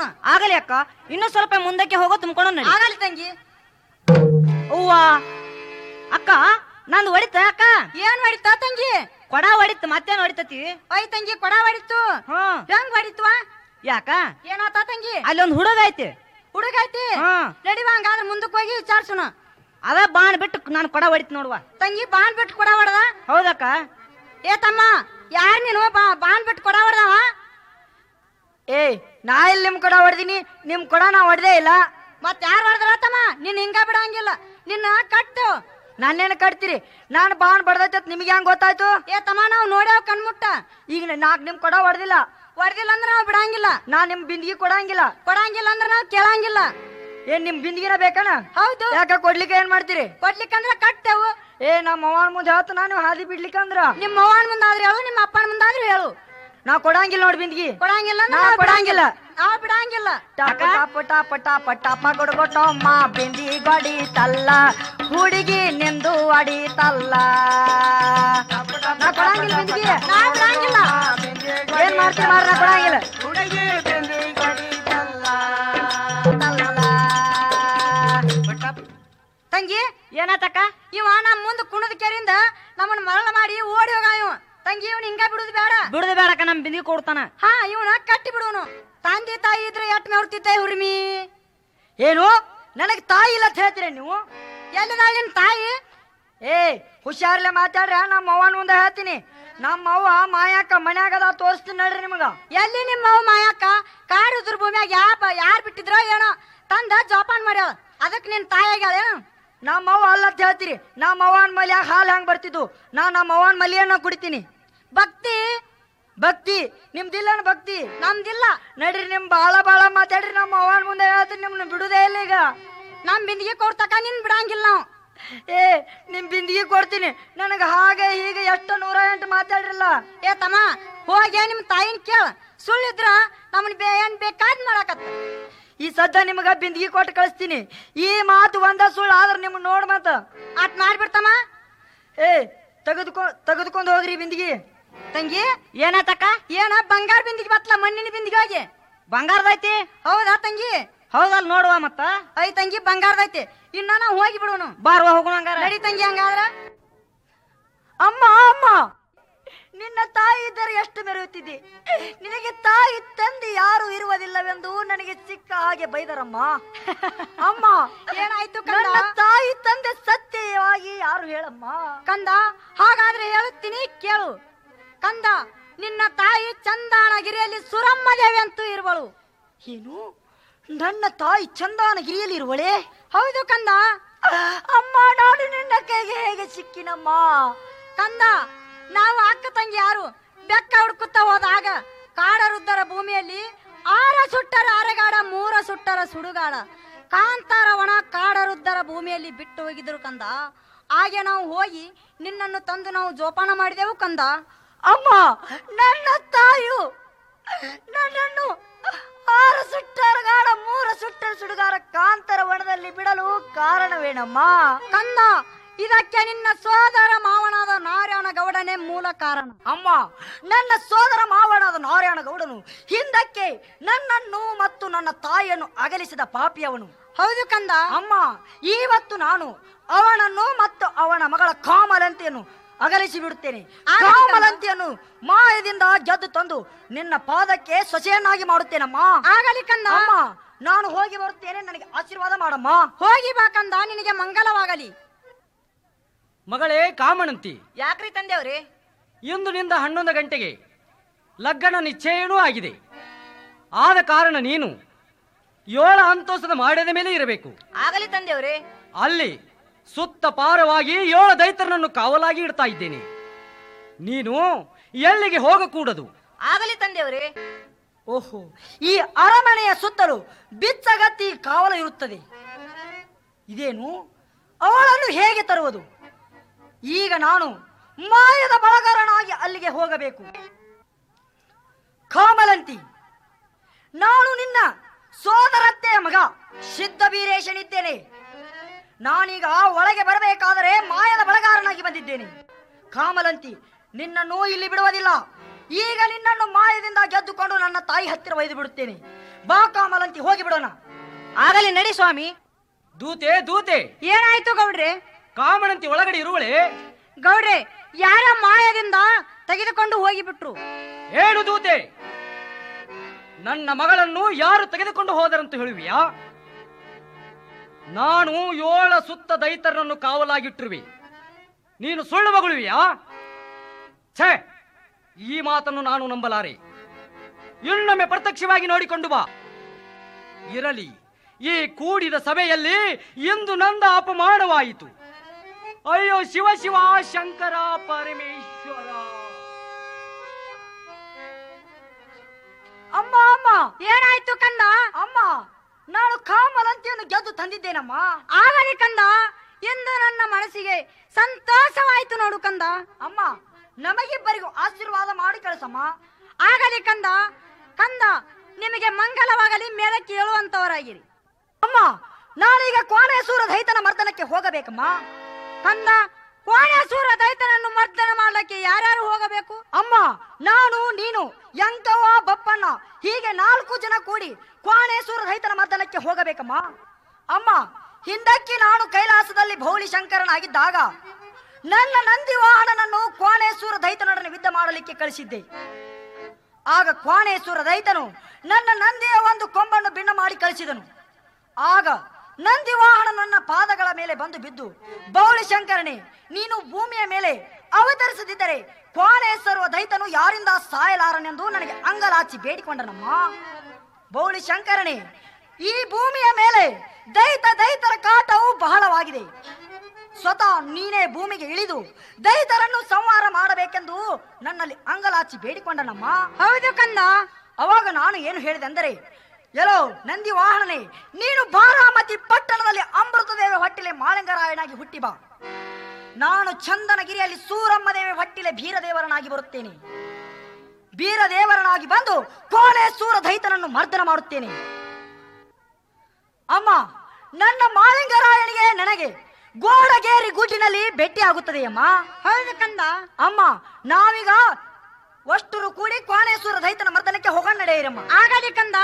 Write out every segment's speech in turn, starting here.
ಆಗಲಿ ಅಕ್ಕ, ಇನ್ನು ಸ್ವಲ್ಪ ಮುಂದಕ್ಕೆ ಹೋಗೋ ತುಂಬ್ಕೊಂಡು ನಡಿ. ಆಗಲಿ ತಂಗಿ. ಅವ್ವ ಅಕ್ಕ, ನಂದು ಹೊಡಿತ ಅಕ್ಕ. ಏನ್ ಹೊಡಿತ ತಂಗಿ? ಕೊಡ ಹೊಡಿತು, ಮತ್ತೇನ್ ಹೊಡಿತತಿ? ಓಯ್ ತಂಗಿ, ಕೊಡ ಹೊಡಿತು. ಹೆಂಗ್ ಹೊಡಿತ್ವ? ಯಾಕ? ಏನಾತ ತಂಗಿ? ಅಲ್ಲಿ ಒಂದ್ ಹುಡುಗ ಐತಿ. ಹುಡುಗ ಐತಿ? ನಡಿವ, ಹಂಗಾದ್ರೆ ಮುಂದಕ್ಕೆ ಹೋಗಿ ವಿಚಾರ್ಸುನ. ಅದ ಬಾಣ್ ಬಿಟ್ಟು ನಾನು ಕೊಡ ಹೊಡಿತು ನೋಡುವ. ತಂಗಿ ಬಾಣ್ ಬಿಟ್ಟು ಕೊಡ ಹೊಡೆದ? ಹೌದಕ್ಕ. ಏ ತಮ್ಮ, ಯಾರ್ ನೀನು ಬಾಣ್ ಬಿಟ್ಟು ಕೊಡ ಹೊಡೆದವ? ಏಯ್, ನಾ ಇಲ್ಲಿ ನಿಮ್ ಕೊಡ ಹೊಡೆದಿನಿ, ನಿಮ್ ಕೊಡ ನಾ ಹೊಡೆದೇ ಇಲ್ಲ. ಮತ್ ಯಾರು ಹೊಡೆದ್ರ ತಮ್ಮ? ನೀನ್ ಹಿಂಗ ಬಿಡಂಗಿಲ್ಲ, ನಿನ್ನ ಕಟ್ಟು. ನಾನೇನು ಕಟ್ತೀರಿ? ನಾನು ಬಾಣ್ ಬಡ್ದೈತ್ ನಿಮ್ಗೆ ಹೆಂಗ್ ಗೊತ್ತಾಯ್ತು? ಏ ತಮ್ಮ, ನಾವು ನೋಡ್ಯಾವ ಕಣ್ಮುಟ್ಟ. ಈಗ ನಾಕ್ ನಿಮ್ ಕೊಡ ಹೊಡೆದಿಲ್ಲ. ಹೊಡೆದಿಲ್ಲ ಅಂದ್ರೆ ನಾವು ಬಿಡಂಗಿಲ್ಲ. ನಾ ನಿಮ್ ಬಿಂದಿಗೆ ಕೊಡಂಗಿಲ್ಲ. ಕೊಡಂಗಿಲ್ಲ ಅಂದ್ರೆ ನಾವು ಕೇಳಂಗಿಲ್ಲ. ಏನ್ ನಿಮ್ ಬಿಂದಿಗೆನ ಬೇಕನ? ಹೌದು. ಯಾಕ ಕೊಡ್ಲಿಕ್ಕೆ ಏನ್ ಮಾಡ್ತೀರಿ? ಕೊಡ್ಲಿಕ್ಕಂದ್ರ ಕಟ್ಟೆವು. ಏ, ನಮ್ಮ ಅವ್ವನ ಮುಂದೆ ಹೇಳ್ತ ನಾನು ಹಾದಿ ಬಿಡ್ಲಿಕ್ಕಂದ್ರ ನಿಮ್ಮ ಅವ್ವನ ಮುಂದಾದ್ರೂ ಹೇಳು, ನಿಮ್ಮ ಅಪ್ಪನ ಮುಂದಾದ್ರೂ ಹೇಳು. ನಾ ಕೊಡಂಗಿಲ್ಲ ನೋಡಿ ಬಿಂದಿಗೆ. ಕೊಡಂಗಿಲ್ಲ ನಾ ಕೊಡಂಗಿಲ್ಲ. ನಾವು ಬಿಡಂಗಿಲ್ಲ. ಟಪ ಟಪ ಟಪ ಟಪ ಕೊಡ್ಕೊಟ್ಟಮ್ಮ ಬಿಂದಿ ಗೊಡಿತಲ್ಲ, ಹುಡುಗಿ ನಿಂದು ಅಡಿತಲ್ಲ. ನಾ ಕೊಡಂಗಿಲ್ಲ ಬಿಂದಿಗೆ. ನಾ ಬಿಡಂಗಿಲ್ಲ. ಏನ್ ಮಾಡ್ತೀರಿ ಮಾರ? ನಾ ಕೊಡಂಗಿಲ್ಲ. ತಂಗಿ, ಏನಾತಕ್ಕ? ಇವ ನಮ್ಮ ಮುಂದೆ ಕುಣದ ಕೆರಿಂದ ನಮ್ಮನ್ನ ಮರಳ ಮಾಡಿ ಓಡಿ ಹೋಗ ಇವ. ತಂಗಿ, ಇವನ್ ಹಿಂಗ ಬಿಡುದು ಬೇಡ. ಬಿಡುದು ಬೇಡಕ್ಕ, ನಮ್ ಬಿಂದಿಗೆ ಕೊಡ್ತಾನ. ಹಾ, ಇವನ ಕಟ್ಟಿ ಬಿಡುವನು. ತಂದೆ ತಾಯಿ ಇದ್ರೆ ಎಟ್ ಮೇವ್ತಿದ್ದೆ ಹುರ್ಮಿ. ಏನು ನನಗ್ ತಾಯಿ ಇಲ್ಲ ಅಂತ ಹೇಳ್ತೀರ ನೀವು? ಎಲ್ಲಿದಾಳ ನಿನ್ ತಾಯಿ? ಏ, ಹುಷಾರ್ಲೆ ಮಾತಾಡ್ರ. ನಮ್ಮ ಅವ್ವನ ಮುಂದೆ ಹೇಳ್ತೀನಿ. ನಮ್ಮ ಅವ್ವ ಮಾಯಾಕ ಮನ್ಯಾಗದ, ತೋರಿಸ್ತೀನಿ ನೋಡ್ರಿ ನಿಮಗ. ಎಲ್ಲಿ ನಿಮ್ಮ ಅವ್ವ ಮಾಯಕ್ಕ? ಕಾಡು ಉದ್ರ ಭೂಮಿಯಾಗ ಯಾರ್ ಬಿಟ್ಟಿದ್ರೋ ಏನೋ ತಂದ ಜೋಪಾನ್ ಮಾಡ್ಯಾಳ, ಅದಕ್ ನಿನ್ ತಾಯಿ ಆಗ್ಯಾಳ ಏನು? ನಮ್ಮ ಅವ್ವ ಅಲ್ಲ ಅಂತ ಹೇಳ್ತೀರಿ. ನಮ್ಮ ಅವ್ವನ ಮಲ್ಯಾಗ ಹಾಲು ಹೆಂಗ್ ಬರ್ತಿದ್ದು? ನಮ್ಮ ಅವ್ವನ ಮಲಿಯನ್ನ ಕುಡಿತೀನಿ. ಭಕ್ತಿ ಭಕ್ತಿ ನಿಮ್ದಿಲ್ಲ ಭಕ್ತಿ? ನಮ್ದಿಲ್ಲ. ನಡ್ರಿ, ನಿಮ್ ಬಾಳ ಬಾಳ ಮಾತಾಡ್ರಿ. ನಮ್ಮ ಅವ್ವನ ಮುಂದೆ ಹೇಳ್ತೀನಿ, ನಿಮ್ನ ಬಿಡುದೇ ಇಲ್ಲ. ಈಗ ನಮ್ ಬಿಂದಿಗೆ ಕೊಡ್ತಕ ನಿನ್ ಬಿಡಂಗಿಲ್ಲ ನಾವು. ಏ, ನಿಮ್ ಬಿಂದಿಗೆ ಕೊಡ್ತೀನಿ. ನನಗ ಹಾಗೆ ಹೀಗೆ ಎಷ್ಟು 108 ಮಾತಾಡ್ರಲ್ಲ. ಏ ತಮ್ಮ, ಹೋಗಿ ನಿಮ್ ತಾಯಿನ ಕೇಳ. ಸುಳ್ಳಿದ್ರ ನಮ್ಮನ್ ಏನ್ ಬೇಕಾದ್ ಮಾಡಕತ್ತ. ಈ ಸದ್ದ ನಿಮಗ ಬಿಂದಿಗೆ ಕೊಟ್ಟು ಕಳಿಸ್ತೀನಿ. ಈ ಮಾತು ಒಂದ ಸುಳ್ಳು ಆದ್ರ ನಿಮ್ ನೋಡ್ ಮತ್ತ ಅಟ್ ಮಾಡ್ಬಿಡ್ತಮ್ಮ. ಏ, ತೆಗೆದುಕೊಂಡು ಹೋಗ್ರಿ ಬಿಂದಿಗೆ. ತಂಗಿ, ಏನಾತಕ್ಕ? ಏನ ಬಂಗಾರ ಬಿಂದಿಗೆ ಬತ್ಲ, ಮಣ್ಣಿನ ಬಿಂದಿಗೆ ಹೋಗಿ. ಬಂಗಾರದೈತಿ? ಹೌದಾ ತಂಗಿ? ಹೌದಲ್, ನೋಡುವ ಮತ್ತ. ಐ ತಂಗಿ, ಬಂಗಾರದೈತಿ. ಇನ್ನ ನಾವು ಹೋಗಿ ಬಿಡೋನು. ಬಾರ್ವಾ, ಹೋಗೋಣ ಹಂಗಾರ. ನಡಿ ತಂಗಿ, ಹಂಗಾದ್ರ. ಅಮ್ಮ ಅಮ್ಮ, ನಿನ್ನ ತಾಯಿ ಇದ್ದರೆ ಎಷ್ಟು ಮೆರೆಯುತ್ತಿದ್ದಿ. ನಿನಗೆ ತಾಯಿ ತಂದೆ ಯಾರು ಇರುವುದಿಲ್ಲವೆಂದು ನನಗೆ ಸಿಕ್ಕ ಹಾಗೆ ಬೈದರಮ್ಮ. ಅಮ್ಮ, ಏನಾಯ್ತು ನನ್ನ ತಾಯಿ ತಂದೆ ಸತ್ಯವಾಗಿ ಯಾರು ಹೇಳಮ್ಮ? ಕಂದ, ಹಾಗಾದ್ರೆ ಹೇಳುತ್ತೀನಿ ಕೇಳು. ಕಂದ, ನಿನ್ನ ತಾಯಿ ಚಂದಾನಗಿರಿಯಲ್ಲಿ ಸುರಮ್ಮದೇವಿ ಅಂತೂ ಇರುವಳು. ಏನು? ನನ್ನ ತಾಯಿ ಚಂದಾನಗಿರಿಯಲ್ಲಿ ಇರುವಳೆ? ಹೌದು ಕಂದ. ಅಮ್ಮ, ನಾನು ನಿನ್ನ ಕೈಗೆ ಹೇಗೆ ಸಿಕ್ಕಿನಮ್ಮ? ಕಂದ, ನಾವು ಅಕ್ಕ ತಂಗಿ ಯಾರು ಬೆಕ್ಕ ಹುಡುಕುತ್ತಾ ಹೋದಾಗ ಕಾಡರುದ್ದರ ಭೂಮಿಯಲ್ಲಿ 6 ಸುಟ್ಟರ ಅರೆಗಾಡ 3 ಸುಟ್ಟರ ಸುಡುಗಾಡ ಕಾಂತಾರವಣ ಕಾಡರುದ್ದರ ಭೂಮಿಯಲ್ಲಿ ಬಿಟ್ಟು ಹೋಗಿದ್ರು ಕಂದ. ಹಾಗೆ ನಾವು ಹೋಗಿ ನಿನ್ನನ್ನು ತಂದು ನಾವು ಜೋಪಾನ ಮಾಡಿದೆವು ಕಂದ. ಅಮ್ಮ, ನನ್ನ ತಾಯು ನನ್ನನ್ನು 6 ಸುಟ್ಟರ ಗಾಡ 3 ಸುಟ್ಟರ ಸುಡುಗಾರ ಕಾಂತರ ವನದಲ್ಲಿ ಬಿಡಲು ಕಾರಣವೇನಮ್ಮ? ಕಂದ, ಇದಕ್ಕೆ ನಿನ್ನ ಸೋದರ ಮಾವನಾದ ನಾರಾಯಣ ಗೌಡನೇ ಮೂಲ ಕಾರಣ. ಅಮ್ಮ, ನನ್ನ ಸೋದರ ಮಾವನಾದ ನಾರಾಯಣ ಗೌಡನು ಹಿಂದಕ್ಕೆ ನನ್ನನ್ನು ಮತ್ತು ನನ್ನ ತಾಯಿಯನ್ನು ಅಗಲಿಸಿದ ಪಾಪಿಯವನು. ಹೌದು ಕಂದ. ಅಮ್ಮ, ಇವತ್ತು ನಾನು ಅವನನ್ನು ಮತ್ತು ಅವನ ಮಗಳ ಕಾಮಲಂತೆಯನ್ನು ಅಗಲಿಸಿ ಬಿಡುತ್ತೇನೆ. ಕಾಮಲಂತೆಯನ್ನು ಮಾಯದಿಂದ ಗೆದ್ದು ತಂದು ನಿನ್ನ ಪಾದಕ್ಕೆ ಸೊಸೆಯನ್ನಾಗಿ ಮಾಡುತ್ತೇನಮ್ಮ. ಆಗಲಿ ಕಂದ. ಅಮ್ಮ, ನಾನು ಹೋಗಿ ಬರುತ್ತೇನೆ, ನನಗೆ ಆಶೀರ್ವಾದ ಮಾಡಮ್ಮ. ಹೋಗಿ ಬಾ ಕಂದ, ನಿನಗೆ ಮಂಗಲವಾಗಲಿ. ಮಗಳೇ ಕಾಮಣಂತಿ, ಯಾಕ್ರಿ ತಂದೆವ್ರಿ? ಇಂದು ನಿಂದ 11 ಗಂಟೆಗೆ ಲಗ್ನ ನಿಶ್ಚಯನೂ ಆಗಿದೆ. ಆದ ಕಾರಣ ನೀನು 7 ಅಂತಸ್ತದ ಮಾಡಿದ ಮೇಲೆ ಇರಬೇಕು. ಆಗಲಿ ತಂದೆವ್ರಿ. ಅಲ್ಲಿ ಸುತ್ತ ಪಾರವಾಗಿ 7 ದೈತರನನ್ನು ಕಾವಲಾಗಿ ಇಡ್ತಾ ಇದ್ದೇನೆ. ನೀನು ಎಲ್ಲಿಗೆ ಹೋಗಕೂಡದು. ಆಗಲಿ ತಂದೆವ್ರಿ. ಓಹೋ, ಈ ಅರಮನೆಯ ಸುತ್ತಲೂ ಬಿಚ್ಚಗತ್ತಿ ಕಾವಲು ಇರುತ್ತದೆ. ಇದೇನು? ಅವಳನ್ನು ಹೇಗೆ ತರುವುದು? ಈಗ ನಾನು ಮಾಯದ ಬಳಗಾರನಾಗಿ ಅಲ್ಲಿಗೆ ಹೋಗಬೇಕು. ಕಾಮಲಂತಿ, ನಾನು ನಿನ್ನ ಸೋದರತ್ತೆಯ ಮಗ ಸಿದ್ಧವೀರೇಶನಿದ್ದೇನೆ. ನಾನೀಗ ಒಳಗೆ ಬರಬೇಕಾದರೆ ಮಾಯದ ಬಳಗಾರನಾಗಿ ಬಂದಿದ್ದೇನೆ. ಕಾಮಲಂತಿ, ನಿನ್ನನ್ನು ಇಲ್ಲಿ ಬಿಡುವುದಿಲ್ಲ. ಈಗ ನಿನ್ನನ್ನು ಮಾಯದಿಂದ ಗೆದ್ದುಕೊಂಡು ನನ್ನ ತಾಯಿ ಹತ್ತಿರ ಒಯ್ದು ಬಿಡುತ್ತೇನೆ. ಬಾ ಕಾಮಲಂತಿ, ಹೋಗಿ ಬಿಡೋಣ. ಆಗಲಿ ನಡಿ ಸ್ವಾಮಿ. ದೂತೆ ದೂತೆ, ಏನಾಯ್ತು ಗೌಡ್ರೆ? ಕಾಮನಂತಿ ಒಳಗಡೆ ಇರುವಳೆ. ಗೌಡ್ರೆ, ಯಾರ ಮಾಯದಿಂದ ತೆಗೆದುಕೊಂಡು ಹೋಗಿಬಿಟ್ರು. ಏನು ದೂತೆ, ನನ್ನ ಮಗಳನ್ನು ಯಾರು ತೆಗೆದುಕೊಂಡು ಹೋದರಂತ ಹೇಳುವಿಯಾ? ನಾನು 7 ಸುತ್ತ ದೈತರನ್ನು ಕಾವಲಾಗಿಟ್ಟಿರುವೆ, ನೀನು ಸುಳ್ಳು ಮಗಳುವಿಯಾ? ಛೇ, ಈ ಮಾತನ್ನು ನಾನು ನಂಬಲಾರೆ. ಇನ್ನೊಮ್ಮೆ ಪ್ರತ್ಯಕ್ಷವಾಗಿ ನೋಡಿಕೊಂಡು ಬಾ. ಇರಲಿ, ಈ ಕೂಡಿದ ಸಭೆಯಲ್ಲಿ ಇಂದು ನಂದ ಅಪಮಾನವಾಯಿತು. ಅಯ್ಯೋ ಶಿವ ಶಿವ ಶಂಕರ ಪರಮೇಶ್ವರ. ಅಮ್ಮ ಅಮ್ಮ, ಏನಾಯ್ತು ಕಂದ? ಅಮ್ಮ, ನಾನು ಕಾಮಲಂತಿಯನ್ನು ಗೆದ್ದು ತಂದಿದ್ದೇನಮ್ಮ. ಆಗಲಿ ಕಂದ, ಎಂದು ನನ್ನ ಮನಸ್ಸಿಗೆ ಸಂತೋಷವಾಯಿತು ನೋಡು ಕಂದ. ಅಮ್ಮ, ನಮಗಿಬ್ಬರಿಗೂ ಆಶೀರ್ವಾದ ಮಾಡಿ ಕಳಿಸಮ್ಮ. ಆಗಲಿ ಕಂದ. ಕಂದ, ನಿಮಗೆ ಮಂಗಲವಾಗಲಿ, ಮೇಲೆ ಕೇಳುವಂತವರಾಗಿರಿ. ಅಮ್ಮ, ನಾನೀಗ ಕೋಣೇಶ್ವರ ದೈತನ ಮರ್ದನಕ್ಕೆ ಹೋಗಬೇಕಮ್ಮ. ಕಂದ, ಕೋಣೇಶ್ವರ ದೈತನನ್ನು ಮರ್ದನ ಮಾಡಲಿಕ್ಕೆ ಯಾರ್ಯಾರು ಹೋಗಬೇಕು? ಅಮ್ಮ, ನಾನು, ನೀನು, ಯಂಕವ್ವ, ಬಪ್ಪಣ್ಣ, ಹೀಗೆ 4 ಜನ ಕೂಡಿ ಕೋಣೇಶ್ವರ ದೈತನ ಮರ್ದನಕ್ಕೆ ಹೋಗಬೇಕಮ್ಮ. ಅಮ್ಮ, ಹಿಂದಕ್ಕೆ ನಾನು ಕೈಲಾಸದಲ್ಲಿ ಭೌಳಿ ಶಂಕರನಾಗಿದ್ದಾಗ ನನ್ನ ನಂದಿ ವಾಹನನನ್ನು ಕೋಣೇಶ್ವರ ದೈತನೊಡನೆ ಯುದ್ಧ ಮಾಡಲಿಕ್ಕೆ ಕಳಿಸಿದ್ದೆ. ಆಗ ಕೋಣೇಶ್ವರ ದೈತನು ನನ್ನ ನಂದಿಯ ಒಂದು ಕೊಂಬನ್ನು ಭಿನ್ನ ಮಾಡಿ ಕಳಿಸಿದನು. ಆಗ ನಂದಿ ವಾಹನ ನನ್ನ ಪಾದಗಳ ಮೇಲೆ ಬಂದು ಬಿದ್ದು, ಭೌಳಿ ಶಂಕರನೇ, ನೀನು ಭೂಮಿಯ ಮೇಲೆ ಅವತರಿಸದಿದ್ದರೆ ಕೋಣೇಶ್ವರ ದೈತನು ಯಾರಿಂದ ಸಾಯಲಾರನೆಂದು ನನಗೆ ಅಂಗಲಾಚಿ ಬೇಡಿಕೊಂಡನಮ್ಮ. ಭೌಳಿ ಶಂಕರನೇ, ಈ ಭೂಮಿಯ ಮೇಲೆ ದೈತರ ಕಾಟವು ಬಹಳವಾಗಿದೆ. ಸ್ವತಃ ನೀನೇ ಭೂಮಿಗೆ ಇಳಿದು ದೈತರನ್ನು ಸಂಹಾರ ಮಾಡಬೇಕೆಂದು ನನ್ನಲ್ಲಿ ಅಂಗಲಾಚಿ ಬೇಡಿಕೊಂಡನಮ್ಮ. ಹೌದು ಕಂದ. ಅವಾಗ ನಾನು ಏನು ಹೇಳಿದೆ ಅಂದರೆ, ಎಲ್ಲೋ ನಂದಿ ವಾಹನನೇ, ನೀನು ಬಾರಾಮತಿ ಪಟ್ಟಣದಲ್ಲಿ ಅಮೃತದೇವಿ ಹೊಟ್ಟಿಲೆ ಮಾಳಿಂಗರಾಯನಾಗಿ ಹುಟ್ಟಿ ಬಾ. ನಾನು ಚಂದನಗಿರಿಯಲ್ಲಿ ಸೂರಮ್ಮ ದೇವಿ ಹೊಟ್ಟಿಲೆ ಬೀರದೇವರನಾಗಿ ಬರುತ್ತೇನೆ. ಬೀರದೇವರನಾಗಿ ಬಂದು ಕೋಣೇಶ್ವರ ದೈತನನ್ನು ಮರ್ದನ ಮಾಡುತ್ತೇನೆ. ಅಮ್ಮ, ನನ್ನ ಮಾಳಿಂಗರಾಯನಿಗೆ ನನಗೆ ಗೋಡಗೇರಿ ಗುಡ್ಡಿನಲ್ಲಿ ಭೇಟಿ ಆಗುತ್ತದೆಯಮ್ಮ. ಹೌದು ಕಂದ. ಅಮ್ಮ, ನಾವೀಗ ಅಷ್ಟರು ಕೂಡಿ ಕೋಣೇಶ್ವರ ದೈತನ ಮರ್ದನಕ್ಕೆ ಹೋಗೋಣ ನಡೆಯಿರಮ್ಮ. ಆಗಲಿ ಕಂದ.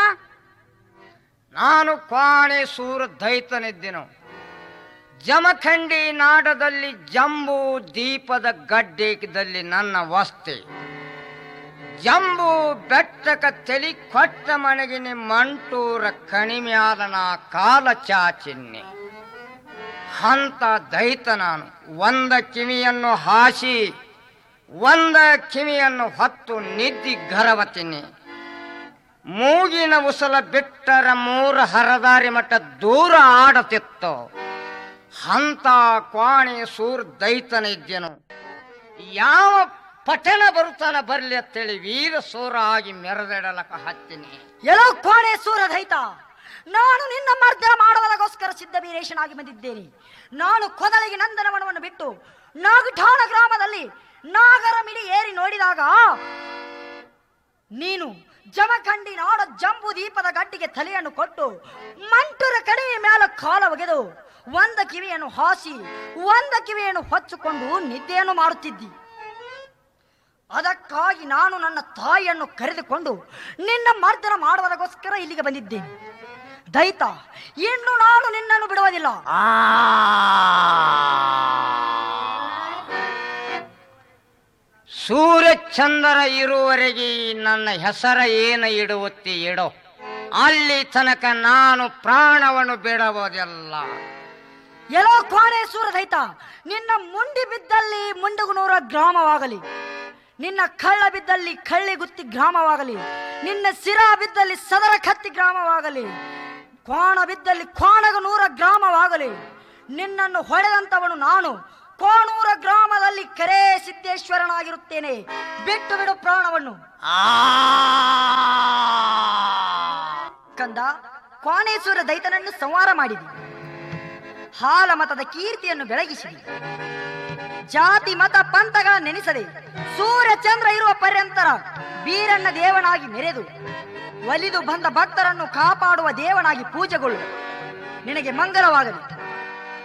ನಾನು ಕೋಣೇಶ್ವರ ದೈತನಿದ್ದೆನು. ಜಮಖಂಡಿ ನಾಡದಲ್ಲಿ ಜಂಬೂ ದೀಪದ ಗಡ್ಡೆದಲ್ಲಿ ನನ್ನ ವಸ್ತಿ. ಜಂಬೂ ಬೆಟ್ಟಕ ತಲಿ ಕೊಟ್ಟ ಮಣಗಿನಿ ಮಂಟೂರ ಕಣಿಮೆಯಾದ ನಾ ಕಾಲ ಚಾಚಿನ್ನೆ. ಹಂತ ದೈತ ನಾನು. ಒಂದ ಕಿವಿಯನ್ನು ಹಾಸಿ ಒಂದ ಕಿವಿಯನ್ನು ಹೊತ್ತು ನಿದ್ದಿ ಗರವತಿನಿ. ಮೂಗಿನ ಉಸಲ ಬಿಟ್ಟರ 3 ಹರದಾರಿ ಮಟ್ಟ ದೂರ ಆಡತಿತ್ತು. ಹಂತ ಕೋಣೇಶ್ವರ ದೈತನ ಇದ್ದೆನು. ಯಾವ ಪಠಣ ಬರುತ್ತಾನ ಬರ್ಲಿ ಅಂತೇಳಿ ವೀರ ಸೂರ ಆಗಿ ಮೆರೆದಿಡಲಕ ಹತ್ತೀನಿ. ಎಲ್ಲೋ ಕೋಣೇಶ್ವರ ದೈತ, ನಾನು ನಿನ್ನ ಮರ್ದನ ಮಾಡುವುದಕ್ಕೋಸ್ಕರ ಸಿದ್ಧ ವೀರೇಶನಾಗಿ ಬಂದಿದ್ದೇನೆ. ನಾನು ಕೊದಲಿಗೆ ನಂದನವನವನ್ನು ಬಿಟ್ಟು ನಾಗಠಾಣ ಗ್ರಾಮದಲ್ಲಿ ನಾಗರ ಮಿಡಿ ಏರಿ ನೋಡಿದಾಗ ನೀನು ಜಮಖಂಡಿ ನಾಡ ಜಂಬೂ ದೀಪದ ಗಡ್ಡಿಗೆ ತಲೆಯನ್ನು ಕೊಟ್ಟು ಮಂಟೂರ ಕಣಿವೆ ಮೇಲೆ ಕಾಲ ಒಗೆದು ಒಂದ ಕಿವಿಯನ್ನು ಹಾಸಿ ಒಂದ ಕಿವಿಯನ್ನು ಹೊಚ್ಚಿಕೊಂಡು ನಿದ್ದೆಯನ್ನು ಮಾಡುತ್ತಿದ್ದಿ. ಅದಕ್ಕಾಗಿ ನಾನು ನನ್ನ ತಾಯಿಯನ್ನು ಕರೆದುಕೊಂಡು ನಿನ್ನ ಮರ್ದನ ಮಾಡುವುದಕ್ಕೋಸ್ಕರ ಇಲ್ಲಿಗೆ ಬಂದಿದ್ದೇನೆ. ದೈತ, ಇನ್ನು ನಾನು ನಿನ್ನನ್ನು ಬಿಡುವುದಿಲ್ಲ. ಸೂರ್ಯಚಂದ್ರ ಇರುವವರೆಗೆ ನನ್ನ ಹೆಸರ ಏನು ಇಡುತ್ತಿ ಇಡೋ, ಅಲ್ಲಿ ತನಕ ನಾನು ಪ್ರಾಣವನ್ನು ಬಿಡುವುದಿಲ್ಲ. ಎಲ್ಲೋ ಕೋಣೇಶ್ವರ ದೈತ, ನಿನ್ನ ಮುಂಡಿ ಬಿದ್ದಲ್ಲಿ ಮುಂಡಗುನೂರ ಗ್ರಾಮವಾಗಲಿ, ನಿನ್ನ ಕಳ್ಳ ಬಿದ್ದಲ್ಲಿ ಕಳ್ಳಿಗುತ್ತಿ ಗ್ರಾಮವಾಗಲಿ, ನಿನ್ನ ಸಿರಾ ಬಿದ್ದಲ್ಲಿ ಸದರ ಕತ್ತಿ ಗ್ರಾಮವಾಗಲಿ, ಕೋಣ ಬಿದ್ದಲ್ಲಿ ಕೋಣಗನೂರ ಗ್ರಾಮವಾಗಲಿ, ನಿನ್ನನ್ನು ಹೊಡೆದಂತವನು ನಾನು ಕೋಣೂರ ಗ್ರಾಮದಲ್ಲಿ ಕರೆ ಸಿದ್ದೇಶ್ವರನಾಗಿರುತ್ತೇನೆ. ಬಿಟ್ಟು ಬಿಡು ಪ್ರಾಣವನ್ನು. ಕಂದ, ಕೋಣೇಶ್ವರ ದೈತನನ್ನು ಸಂಹಾರ ಮಾಡಿದಿ. ಹಾಲ ಮತದ ಕೀರ್ತಿಯನ್ನು ಬೆಳಗಿಸಿದಿ. ಜಾತಿ ಮತ ಪಂಥಗಳ ನೆನೆಸದೆ ಸೂರ್ಯ ಚಂದ್ರ ಇರುವ ಪರ್ಯಂತರ ಬೀರಣ್ಣ ದೇವನಾಗಿ ಮೆರೆದು ಒಲಿದು ಬಂದ ಭಕ್ತರನ್ನು ಕಾಪಾಡುವ ದೇವನಾಗಿ ಪೂಜೆಗೊಳ್ಳು. ನಿನಗೆ ಮಂಗಲವಾಗಲಿ.